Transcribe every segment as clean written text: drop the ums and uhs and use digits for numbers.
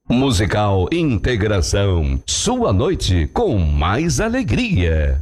Musical Integração, sua noite com mais alegria.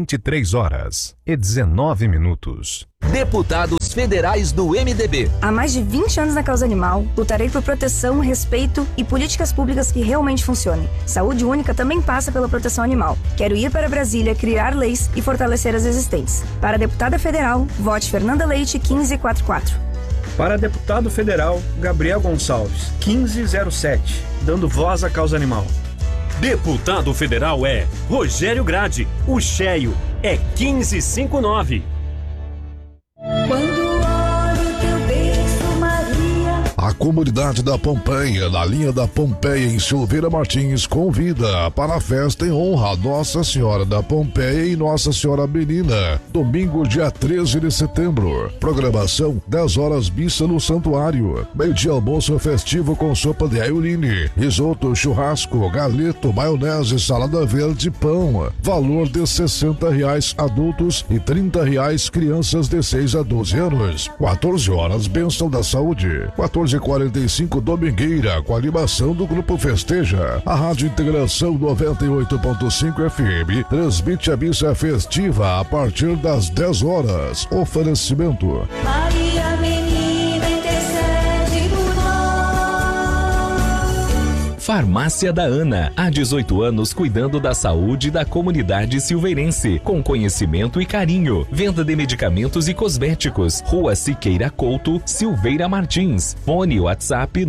23h19. Deputados federais do MDB. Há mais de 20 anos na causa animal, lutarei por proteção, respeito e políticas públicas que realmente funcionem. Saúde única também passa pela proteção animal. Quero ir para Brasília, criar leis e fortalecer as existentes. Para deputada federal, vote Fernanda Leite 1544. Para deputado federal, Gabriel Gonçalves 1507, dando voz à causa animal. Deputado federal é Rogério Grade, o cheio é 1559. Quando olho teu berço, Maria. A comunidade da Pompeia, na linha da Pompeia em Silveira Martins, convida para a festa em honra a Nossa Senhora da Pompeia e Nossa Senhora Menina, domingo, dia 13 de setembro. Programação, 10 horas missa no santuário. Meio-dia almoço festivo com sopa de aiurine, risoto, churrasco, galeto, maionese, salada verde e pão. Valor de R$60 adultos e R$30 crianças de 6 a 12 anos. 14 horas, bênção da saúde. 14h45, domingueira, com a animação do Grupo Festeja. A Rádio Integração 98.5 FM transmite a missa festiva a partir das 10 horas. Oferecimento: Maria Menina, intercede por nós. Farmácia da Ana, há 18 anos cuidando da saúde da comunidade silveirense, com conhecimento e carinho. Venda de medicamentos e cosméticos. Rua Siqueira Couto, Silveira Martins. Fone WhatsApp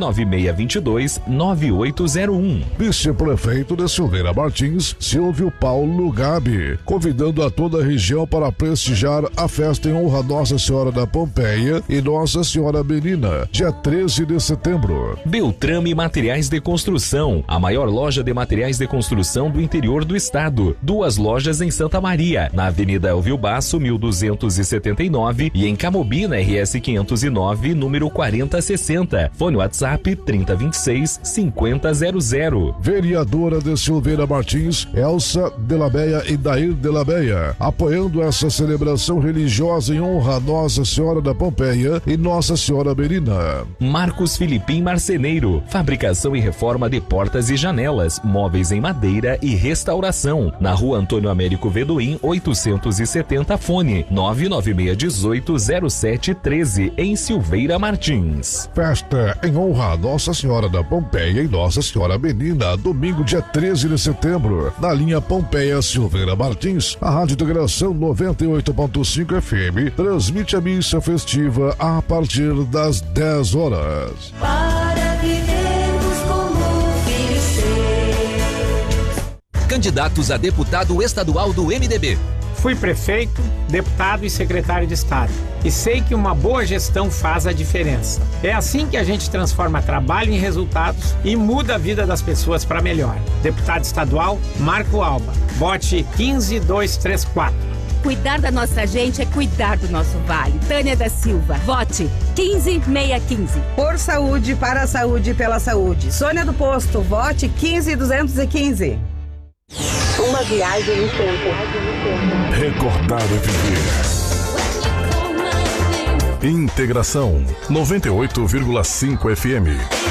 996229801. Vice-prefeito de Silveira Martins, Silvio Paulo Gabi, convidando a toda a região para prestigiar a festa em honra a Nossa Senhora da Pompeia e Nossa Senhora Menina, dia 13 de setembro. Beltrame Materiais de Construção, a maior loja de materiais de construção do interior do estado. 2 lojas em Santa Maria, na Avenida Elvio Basso, 1279 e em Camobina, RS 509, número 4060. Fone WhatsApp 3026-5000. Vereadora de Silveira Martins, Elsa Delabeia e Dair Delabeia, apoiando essa celebração religiosa em honra a Nossa Senhora da Pompeia e Nossa Senhora Menina. Marcos Filipim Marceneiro, fabricação e reforma de portas e janelas, móveis em madeira e restauração. Na Rua Antônio Américo Vedoim, 870, fone 996180713, em Silveira Martins. Festa em honra a Nossa Senhora da Pompeia e Nossa Senhora Menina, domingo, dia 13 de setembro, na linha Pompeia Silveira Martins. A Rádio Integração 98.5 FM transmite a missa festiva a partir das 10 horas. Para vivermos como filhos seus. Candidatos a deputado estadual do MDB. Fui prefeito, deputado e secretário de Estado. E sei que uma boa gestão faz a diferença. É assim que a gente transforma trabalho em resultados e muda a vida das pessoas para melhor. Deputado estadual, Marco Alba. Vote 15234. Cuidar da nossa gente é cuidar do nosso vale. Tânia da Silva. Vote 15615. Por saúde, para a saúde e pela saúde. Sônia do Posto. Vote 15215. Uma viagem no tempo. Recordar e viver. Integração 98,5 FM.